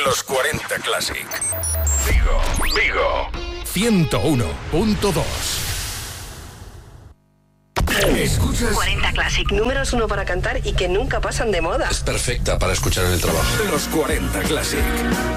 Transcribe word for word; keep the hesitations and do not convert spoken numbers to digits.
Los cuarenta Classic. Vigo, Vigo. ciento uno punto dos. Escuchas cuarenta Classic, números uno para cantar y que nunca pasan de moda. Es perfecta para escuchar en el trabajo. Los cuarenta Classic.